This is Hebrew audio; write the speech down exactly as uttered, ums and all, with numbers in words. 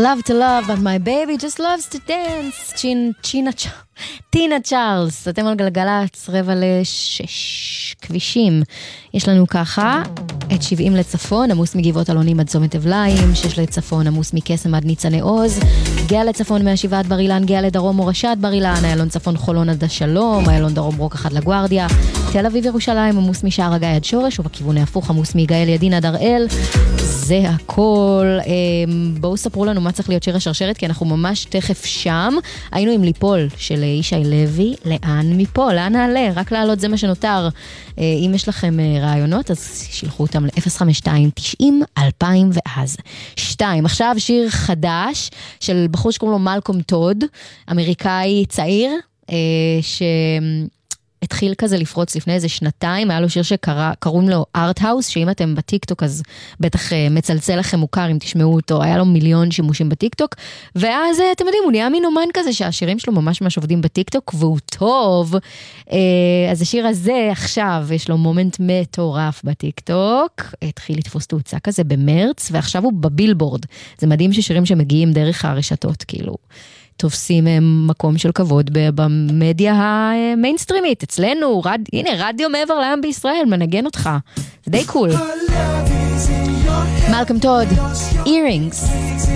love to love, but my baby just loves to dance. צ'ין, צ'ינה, טינה צ'ארלס. אתם על גלגלצ, רבע לשש. כבישים. יש לנו ככה את שבעים לצפון, עמוס מגבעות אלונים עד צומת אבליים, שש לצפון, עמוס מקסם עד ניצני עוז, גאה לצפון מהשבעה עד בר אילן, גאה לדרום מורשת בר אילן, איילון צפון חולון עד השלום, איילון דרום רוק אחד לגוארדיה, תל אביב ירושלים, עמוס משער הגיא עד שורש, ובכיוון ההפוך עמוס מיגאל ידין עד הראל. זה הכל. בואו ספרו לנו מה צריך להיות שיר השרשרת, כי אנחנו ממש תכף שם. היינו עם ליפול של ישי לוי, לאן מפה, לאן נעלה, רק לעלות זה מה שנותר. אם יש לכם רעיונות, אז שילחו אותם ל-אפס חמש שתיים תשעים אלפיים ואז שתיים. עכשיו שיר חדש של בחור שקוראים לו מלקום טוד, אמריקאי צעיר, ש... התחיל כזה לפרוץ לפני איזה שנתיים, היה לו שיר שקוראים לו ארט האוס, שאם אתם בטיקטוק אז בטח מצלצל לכם מוכר אם תשמעו אותו, היה לו מיליון שימושים בטיקטוק, ואז אתם יודעים, הוא נהיה מין אומן כזה שהשירים שלו ממש ממש עובדים בטיקטוק, והוא טוב. אז השיר הזה עכשיו יש לו מומנט מטורף בטיקטוק, התחיל לתפוס תאוצה כזה במרץ, ועכשיו הוא בבילבורד. זה מדהים ששירים שמגיעים דרך הרשתות, כאילו תופסים מקום של כבוד במדיה המיינסטרימית, אצלנו, רד, הנה, רדיו מעבר לים בישראל, מנגן אותך, זה די קול. מלקום טוד, Earrings.